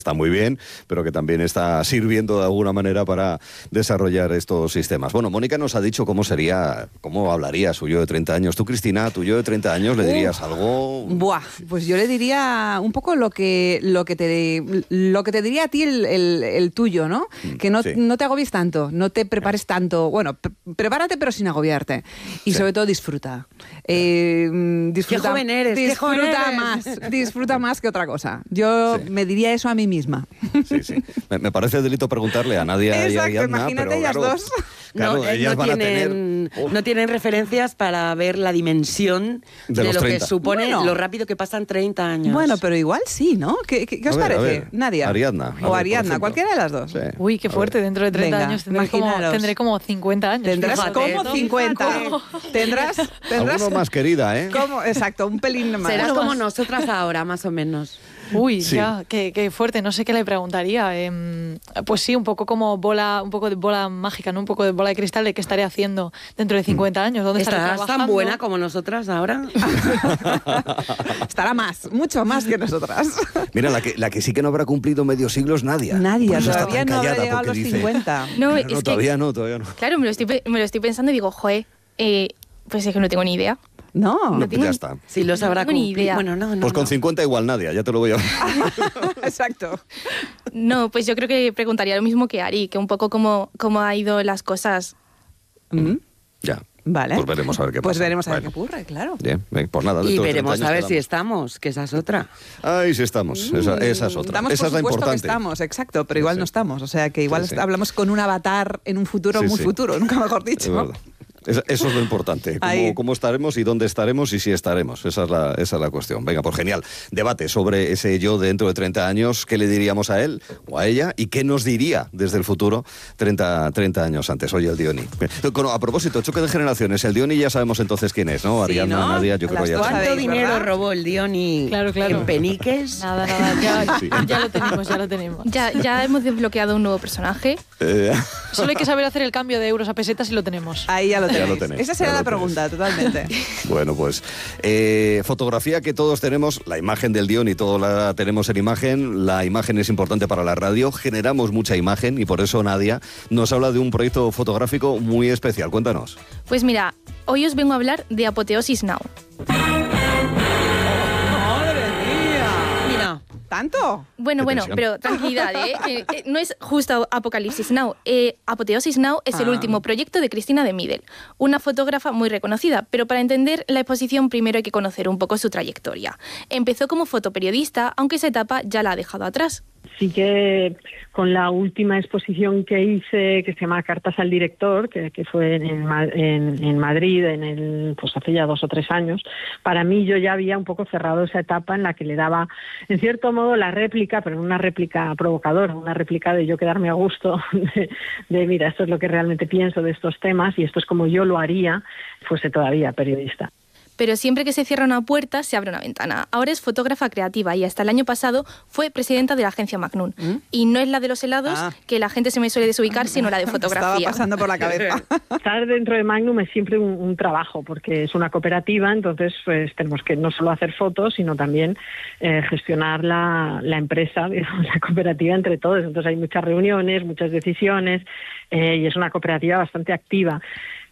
está muy bien, pero que también está sirviendo de alguna manera para desarrollar estos sistemas. Bueno, Mónica nos ha dicho cómo hablaría su yo de 30 años. Tú, Cristina, tu yo de 30 años, ¿le dirías algo? Pues yo le diría un poco lo que te diría a ti el tuyo, ¿no? Que no te agobies tanto, no te prepares tanto. Bueno, prepárate pero sin agobiarte. Y sobre todo disfruta. Disfruta. Qué joven eres, disfruta más que otra cosa. Yo me diría eso a mí misma. Sí. Me parece delito preguntarle a Nadia y a Ariadna, imagínate pero ellas dos. Claro, ellas van a tener... No tienen referencias para ver la dimensión de lo 30. Que supone lo rápido que pasan 30 años. Bueno, pero igual sí, ¿no? ¿Qué os parece? Nadia. Ariadna. O Ariadna, cualquiera de las dos. Sí. Uy, qué fuerte, dentro de 30 años tendré como 50 años. Tendrás como 50. Tendrás... Alguno más querida, ¿eh? Exacto, un pelín más. Serás como nosotras ahora, más o menos. Uy, ya, qué fuerte, no sé qué le preguntaría. Pues sí, un poco de bola mágica, ¿no? Un poco de bola de cristal de qué estaré haciendo dentro de 50 años, dónde estaré trabajando. ¿Estarás tan buena como nosotras ahora? Estará mucho más que nosotras. Mira, la que sí que no habrá cumplido medio siglo es Nadia. Nadia, todavía no habrá llegado a los 50. Todavía no. Claro, me lo estoy pensando y digo, pues es que no tengo ni idea. No ya está. Si lo sabrá cumplir. Bueno, pues con 50 igual Nadia, ya te lo voy a... Exacto. No, pues yo creo que preguntaría lo mismo que Ari, que un poco cómo ha ido las cosas. Ya. Vale. Pues veremos a ver qué pasa. Pues veremos a ver qué ocurre, claro. Bien, pues nada. Y veremos a ver si estamos, que esa es otra. Ay, si estamos, esa es otra. Esa es la importante. Que estamos, exacto, pero igual no estamos. O sea, que igual hablamos con un avatar en un futuro muy futuro, nunca mejor dicho. Eso es lo importante, cómo estaremos y dónde estaremos y si estaremos. Esa es la cuestión. Venga, pues genial. Debate sobre ese yo dentro de 30 años. ¿Qué le diríamos a él o a ella? ¿Y qué nos diría desde el futuro 30 años antes? Oye, el Diony. A propósito, choque de generaciones. El Diony ya sabemos entonces quién es, ¿no? Ariadna, ¿no? Nadia, yo creo ya. ¿Cuánto dinero robó el Diony en peniques? Nada, ya lo tenemos. Ya hemos desbloqueado un nuevo personaje. Solo hay que saber hacer el cambio de euros a pesetas y lo tenemos. Ahí ya lo tenéis. Esa será la pregunta, totalmente. Bueno, pues fotografía que todos tenemos, la imagen del Diony, todos la tenemos en imagen. La imagen es importante para la radio, generamos mucha imagen y por eso Nadia nos habla de un proyecto fotográfico muy especial. Cuéntanos. Pues mira, hoy os vengo a hablar de Apoteosis Now. ¿Tanto? Bueno, pero tranquilidad, ¿eh? Que no es justo Apocalipsis Now. Apoteosis Now es el último proyecto de Cristina de Midel, una fotógrafa muy reconocida, pero para entender la exposición primero hay que conocer un poco su trayectoria. Empezó como fotoperiodista, aunque esa etapa ya la ha dejado atrás. Sí que con la última exposición que hice, que se llama Cartas al Director, que fue en Madrid pues hace ya 2 o 3 años, para mí yo ya había un poco cerrado esa etapa en la que le daba, en cierto modo, la réplica, pero una réplica provocadora, una réplica de yo quedarme a gusto, de mira, esto es lo que realmente pienso de estos temas y esto es como yo lo haría, fuese todavía periodista. Pero siempre que se cierra una puerta, se abre una ventana. Ahora es fotógrafa creativa y hasta el año pasado fue presidenta de la agencia Magnum. Y no es la de los helados, que la gente se me suele desubicar, sino la de fotografía. Estaba pasando por la cabeza. Estar dentro de Magnum es siempre un trabajo, porque es una cooperativa, entonces pues tenemos que no solo hacer fotos, sino también gestionar la empresa, digamos, la cooperativa entre todos. Entonces hay muchas reuniones, muchas decisiones, y es una cooperativa bastante activa.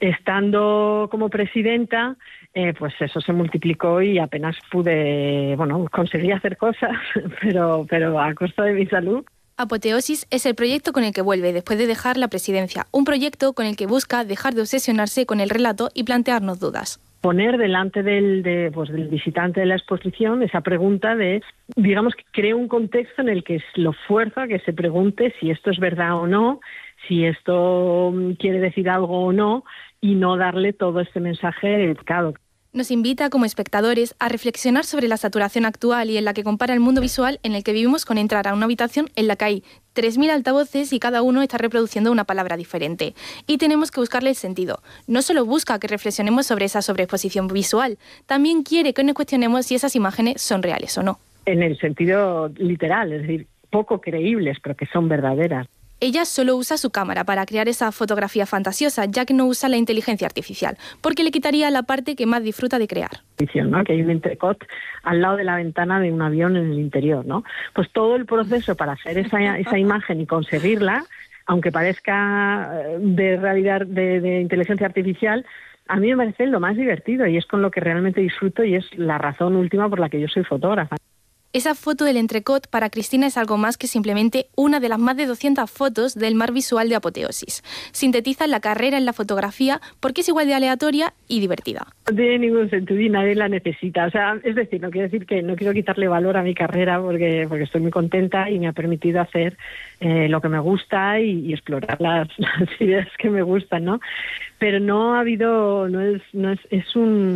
Estando como presidenta, pues eso se multiplicó y apenas pude, conseguí hacer cosas, pero a costa de mi salud. Apoteosis es el proyecto con el que vuelve después de dejar la presidencia, un proyecto con el que busca dejar de obsesionarse con el relato y plantearnos dudas. Poner delante del visitante de la exposición esa pregunta de, digamos que crea un contexto en el que lo fuerza a que se pregunte si esto es verdad o no, si esto quiere decir algo o no, y no darle todo este mensaje educado. Nos invita como espectadores a reflexionar sobre la saturación actual y en la que compara el mundo visual en el que vivimos con entrar a una habitación en la que hay 3.000 altavoces y cada uno está reproduciendo una palabra diferente. Y tenemos que buscarle el sentido. No solo busca que reflexionemos sobre esa sobreexposición visual, también quiere que nos cuestionemos si esas imágenes son reales o no. En el sentido literal, es decir, poco creíbles, pero que son verdaderas. Ella solo usa su cámara para crear esa fotografía fantasiosa, ya que no usa la inteligencia artificial, porque le quitaría la parte que más disfruta de crear. ¿No? Que hay un entrecot al lado de la ventana de un avión en el interior, ¿no? Pues todo el proceso para hacer esa imagen y conseguirla, aunque parezca de realidad de inteligencia artificial, a mí me parece lo más divertido y es con lo que realmente disfruto y es la razón última por la que yo soy fotógrafa. Esa foto del entrecot para Cristina es algo más que simplemente una de las más de 200 fotos del mar visual de Apoteosis. Sintetiza la carrera en la fotografía porque es igual de aleatoria y divertida. No tiene ningún sentido y nadie la necesita. O sea, es decir, no quiero decir que no quiero quitarle valor a mi carrera porque estoy muy contenta y me ha permitido hacer lo que me gusta y explorar las ideas que me gustan, ¿no? Pero no ha habido, es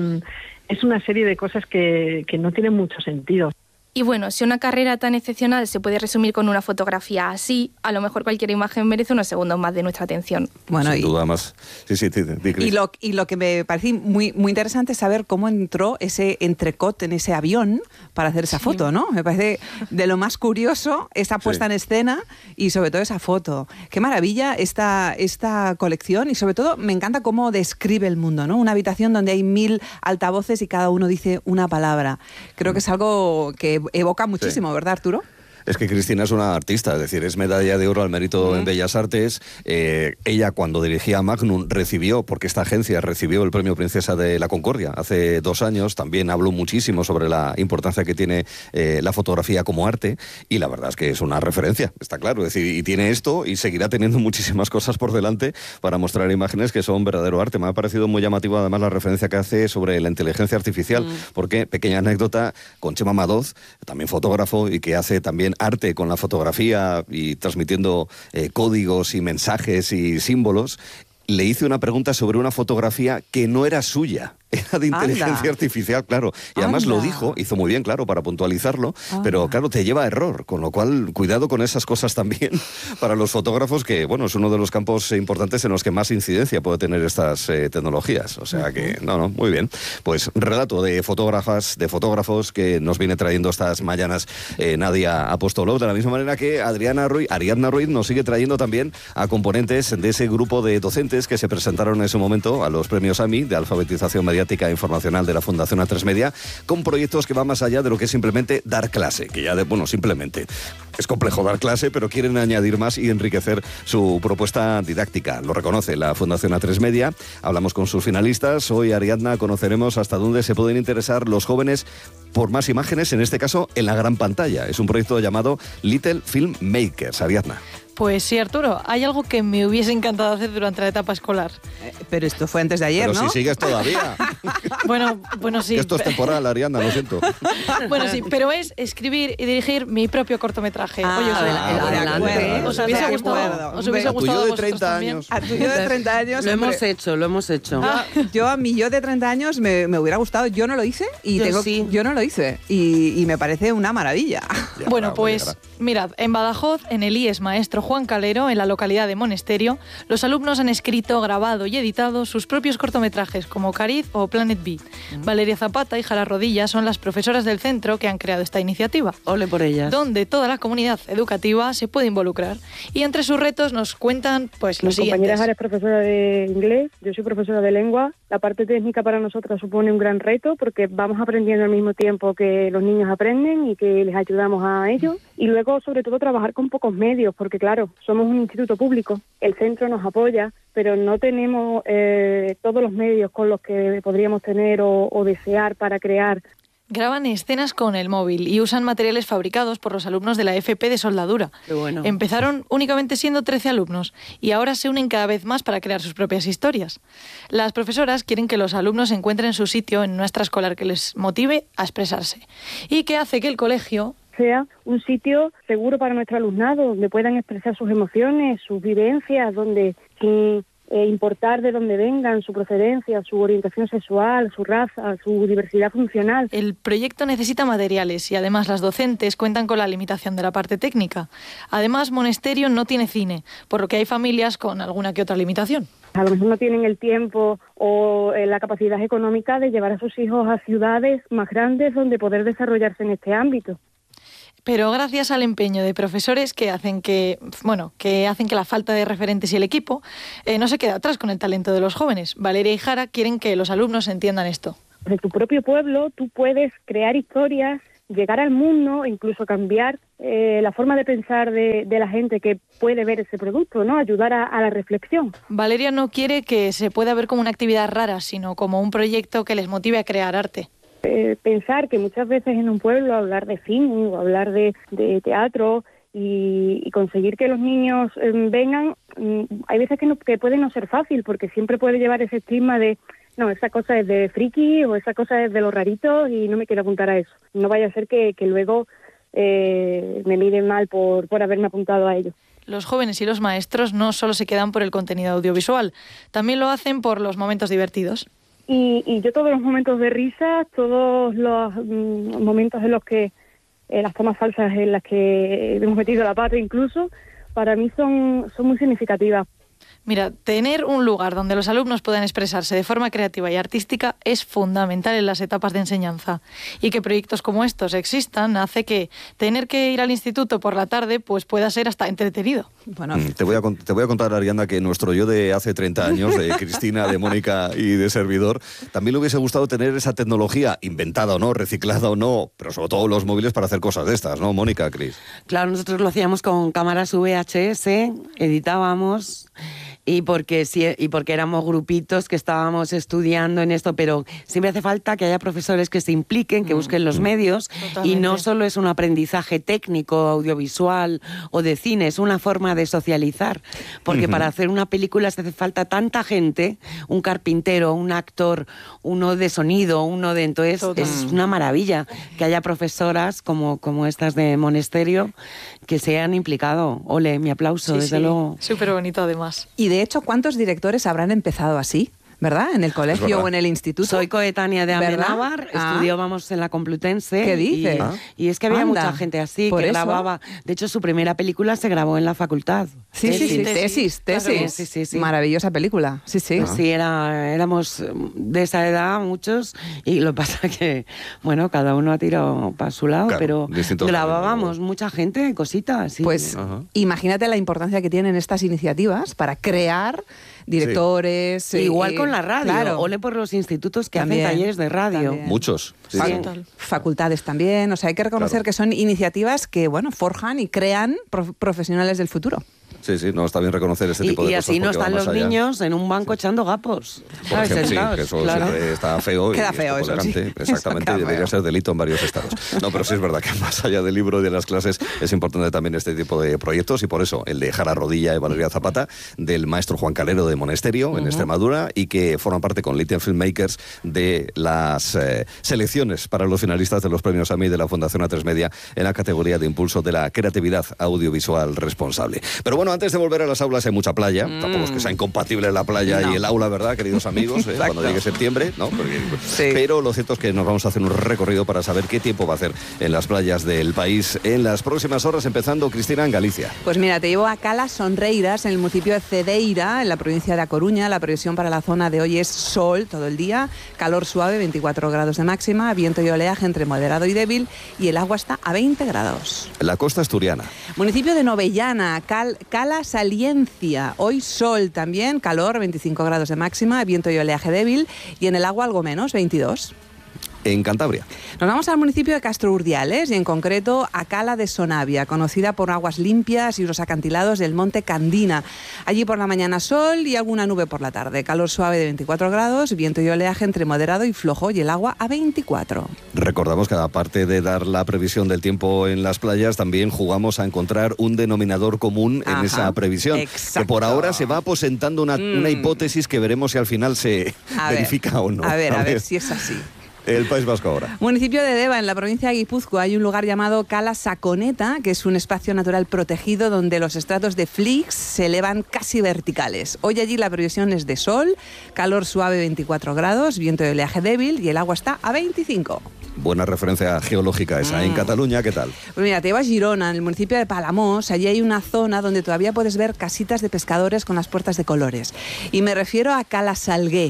una serie de cosas que no tienen mucho sentido. Y bueno, si una carrera tan excepcional se puede resumir con una fotografía así, a lo mejor cualquier imagen merece unos segundos más de nuestra atención. Bueno, sin duda más. Sí, y lo que me parece muy, muy interesante es saber cómo entró ese entrecot en ese avión para hacer esa foto, ¿no? Me parece de lo más curioso esa puesta en escena y sobre todo esa foto. Qué maravilla esta colección y sobre todo me encanta cómo describe el mundo, ¿no? Una habitación donde hay 1000 altavoces y cada uno dice una palabra. Creo que es algo que evoca muchísimo, ¿verdad, Arturo? Es que Cristina es una artista, es decir, es medalla de oro al mérito en Bellas Artes. Ella, cuando dirigía Magnum, porque esta agencia recibió el premio Princesa de la Concordia hace 2 años. También habló muchísimo sobre la importancia que tiene la fotografía como arte y la verdad es que es una referencia, está claro. Es decir, y tiene esto y seguirá teniendo muchísimas cosas por delante para mostrar imágenes que son verdadero arte. Me ha parecido muy llamativo además la referencia que hace sobre la inteligencia artificial, porque, pequeña anécdota, con Chema Madoz, también fotógrafo y que hace también arte con la fotografía y transmitiendo códigos y mensajes y símbolos, le hice una pregunta sobre una fotografía que no era suya. Era de inteligencia artificial, claro. Y además lo dijo, hizo muy bien, claro, para puntualizarlo, pero claro, te lleva a error, con lo cual, cuidado con esas cosas también para los fotógrafos, que, bueno, es uno de los campos importantes en los que más incidencia puede tener estas tecnologías. O sea que, muy bien. Pues relato de fotógrafos que nos viene trayendo estas mañanas Nadia Apostolou, de la misma manera que Ariadna Ruiz nos sigue trayendo también a componentes de ese grupo de docentes que se presentaron en ese momento a los premios AMI de alfabetización mediática e informacional de la Fundación A3 Media, con proyectos que van más allá de lo que es simplemente dar clase, que ya simplemente es complejo dar clase, pero quieren añadir más y enriquecer su propuesta didáctica. Lo reconoce la Fundación A3 Media. Hablamos con sus finalistas. Hoy, Ariadna, conoceremos hasta dónde se pueden interesar los jóvenes por más imágenes, en este caso en la gran pantalla. Es un proyecto llamado Little Film Makers. Ariadna. Pues sí, Arturo, hay algo que me hubiese encantado hacer durante la etapa escolar. Pero esto fue antes de ayer, pero ¿no? Si sigues todavía. Bueno, sí. Esto es temporal, Ariadna, lo siento. Bueno, sí, pero es escribir y dirigir mi propio cortometraje. Oye, ¿os hubiese gustado? ¿Os hubiese gustado a tu yo de 30 años? A tu yo de 30 años. Lo hemos hecho. Yo a mi yo de 30 años me hubiera gustado. Yo no lo hice y yo no lo hice. Y me parece una maravilla. Bueno, pues mirad, en Badajoz, en el IES Maestro Juan Calero, en la localidad de Monesterio, los alumnos han escrito, grabado y editado sus propios cortometrajes como Cariz o Planet B. Valeria Zapata y Jara Rodilla son las profesoras del centro que han creado esta iniciativa. Ole por ellas. Donde toda la comunidad educativa se puede involucrar. Y entre sus retos nos cuentan pues los siguientes. Mi compañera Jara es profesora de inglés, yo soy profesora de lengua. La parte técnica para nosotros supone un gran reto porque vamos aprendiendo al mismo tiempo que los niños aprenden y que les ayudamos a ellos. Y luego, sobre todo, trabajar con pocos medios, porque claro, somos un instituto público, el centro nos apoya, pero no tenemos todos los medios con los que podríamos tener o desear para crear. Graban escenas con el móvil y usan materiales fabricados por los alumnos de la FP de soldadura. Qué bueno. Empezaron únicamente siendo 13 alumnos y ahora se unen cada vez más para crear sus propias historias. Las profesoras quieren que los alumnos encuentren su sitio en una extraescolar que les motive a expresarse y que hace que el colegio sea un sitio seguro para nuestro alumnado, donde puedan expresar sus emociones, sus vivencias, donde sin importar de dónde vengan, su procedencia, su orientación sexual, su raza, su diversidad funcional. El proyecto necesita materiales y además las docentes cuentan con la limitación de la parte técnica. Además, Monesterio no tiene cine, por lo que hay familias con alguna que otra limitación. A lo mejor no tienen el tiempo o la capacidad económica de llevar a sus hijos a ciudades más grandes donde poder desarrollarse en este ámbito. pero gracias al empeño de profesores que hacen que la falta de referentes y el equipo no se quede atrás con el talento de los jóvenes. Valeria y Jara quieren que los alumnos entiendan esto. De tu propio pueblo tú puedes crear historias, llegar al mundo, incluso cambiar la forma de pensar de la gente que puede ver ese producto, ¿no? Ayudar a la reflexión. Valeria no quiere que se pueda ver como una actividad rara, sino como un proyecto que les motive a crear arte. Pensar que muchas veces en un pueblo hablar de cine o hablar de teatro y conseguir que los niños vengan, hay veces que puede no ser fácil, porque siempre puede llevar ese estigma de no, esa cosa es de friki o esa cosa es de los raritos y no me quiero apuntar a eso. No vaya a ser que luego me miren mal por haberme apuntado a ello. Los jóvenes y los maestros no solo se quedan por el contenido audiovisual, también lo hacen por los momentos divertidos. Y yo todos los momentos de risa, todos los momentos en los que las tomas falsas en las que hemos metido la pata incluso, para mí son muy significativas. Mira, tener un lugar donde los alumnos puedan expresarse de forma creativa y artística es fundamental en las etapas de enseñanza. Y que proyectos como estos existan hace que tener que ir al instituto por la tarde pues pueda ser hasta entretenido. Bueno, te voy a contar, Arianda, que nuestro yo de hace 30 años, de Cristina, de Mónica y de servidor, también le hubiese gustado tener esa tecnología, inventada o no, reciclada o no, pero sobre todo los móviles para hacer cosas de estas, ¿no, Mónica, Cris? Claro, nosotros lo hacíamos con cámaras VHS, editábamos... Y porque éramos grupitos que estábamos estudiando en esto, pero siempre hace falta que haya profesores que se impliquen, que busquen los medios. Totalmente. Y no solo es un aprendizaje técnico, audiovisual o de cine, es una forma de socializar, porque para hacer una película se hace falta tanta gente, un carpintero, un actor, uno de sonido, uno de... Entonces es una maravilla que haya profesoras como estas de Monesterio que se han implicado. Ole, mi aplauso, desde luego. Súper bonito además. Y de hecho, ¿cuántos directores habrán empezado así? ¿Verdad? En el colegio o en el instituto. Soy coetánea de Amenábar, estudió, en la Complutense. ¿Qué dices? Y es que había mucha gente así que grababa. De hecho, su primera película se grabó en la facultad. Tesis. Claro. Sí. Maravillosa película. Sí. Sí, éramos de esa edad muchos, y lo que pasa que, bueno, cada uno ha tirado para su lado, pero grabábamos mucha gente, cositas. Sí. Pues imagínate la importancia que tienen estas iniciativas para crear directores. Sí. Igual con la radio. Claro. Ole por los institutos que hacen talleres de radio. También. Muchos. Sí. Facultades también. O sea, hay que reconocer que son iniciativas que, forjan y crean profesionales del futuro. Sí, no, está bien reconocer este tipo de cosas. Y así no están los niños en un banco echando gapos. Por ejemplo, que eso siempre está feo. Queda feo eso, elegante. Exactamente, y debería ser delito en varios estados. No, pero sí es verdad que más allá del libro y de las clases es importante también este tipo de proyectos, y por eso el de Jara Rodilla y Valeria Zapata, del maestro Juan Calero de Monesterio, en Extremadura, y que forman parte con Little Filmmakers de las selecciones para los finalistas de los premios AMI de la Fundación A3 Media en la categoría de impulso de la creatividad audiovisual responsable. Pero bueno, antes de volver a las aulas hay mucha playa. Tampoco es que sea incompatible la playa y el aula, ¿verdad, queridos amigos? Cuando llegue septiembre, ¿no? Pero lo cierto es que nos vamos a hacer un recorrido para saber qué tiempo va a hacer en las playas del país en las próximas horas, empezando, Cristina, en Galicia. Pues mira, te llevo a Cala Sonreiras, en el municipio de Cedeira, en la provincia de A Coruña. La previsión para la zona de hoy es sol todo el día, calor suave, 24 grados de máxima, viento y oleaje entre moderado y débil, y el agua está a 20 grados. La costa asturiana. Municipio de Novellana, Cala Saliencia, hoy sol también, calor, 25 grados de máxima, viento y oleaje débil, y en el agua algo menos, 22. En Cantabria. Nos vamos al municipio de Castro Urdiales y en concreto a Cala de Sonavia, conocida por aguas limpias y los acantilados del monte Candina. Allí por la mañana sol y alguna nube por la tarde. Calor suave de 24 grados, viento y oleaje entre moderado y flojo, y el agua a 24. Recordamos que aparte de dar la previsión del tiempo en las playas, también jugamos a encontrar un denominador común en esa previsión. Exacto. Que por ahora se va aposentando una hipótesis que veremos si al final se verifica o no. A ver si es así. El País Vasco ahora. Municipio de Deva, en la provincia de Guipúzcoa, hay un lugar llamado Cala Saconeta, que es un espacio natural protegido donde los estratos de Flix se elevan casi verticales. Hoy allí la previsión es de sol, calor suave 24 grados, viento de oleaje débil, y el agua está a 25. Buena referencia geológica esa. En Cataluña, ¿qué tal? Pues mira, te llevo a Girona, en el municipio de Palamós. Allí hay una zona donde todavía puedes ver casitas de pescadores con las puertas de colores. Y me refiero a Cala Salgué.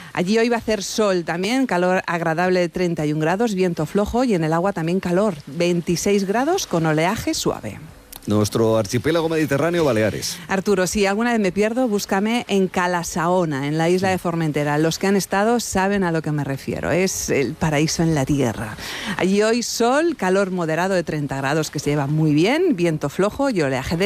Allí hoy va a hacer sol también, calor agradable de 31 grados, viento flojo y en el agua también calor, 26 grados con oleaje suave. Nuestro archipiélago mediterráneo, Baleares. Arturo, si alguna vez me pierdo, búscame en Cala Saona, en la isla de Formentera. Los que han estado saben a lo que me refiero. Es el paraíso en la tierra. Allí hoy sol, calor moderado de 30 grados que se lleva muy bien, viento flojo y oleaje de